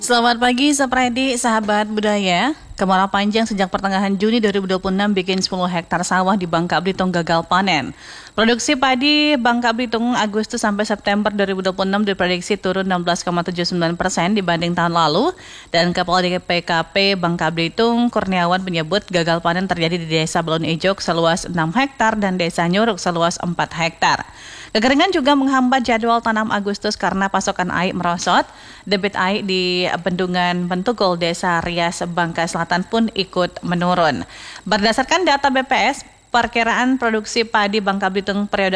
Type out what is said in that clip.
Selamat pagi, Sapredi, sahabat budaya. Kemarau panjang sejak pertengahan Juni 2026 bikin 10 hektar sawah di Bangka Belitung gagal panen. Produksi padi Bangka Belitung Agustus sampai September 2026 diprediksi turun 16,79% dibanding tahun lalu. Dan Kepala DPKP Bangka Belitung Kurniawan menyebut gagal panen terjadi di Desa Balun Ejok seluas 6 hektar dan Desa Nyuruk seluas 4 hektar. Kekeringan juga menghambat jadwal tanam Agustus karena pasokan air merosot. Debit air di Bendungan Bentugul, Desa Rias, Bangka Selatan pun ikut menurun. Berdasarkan data BPS, perkiraan produksi padi Bangka Belitung periode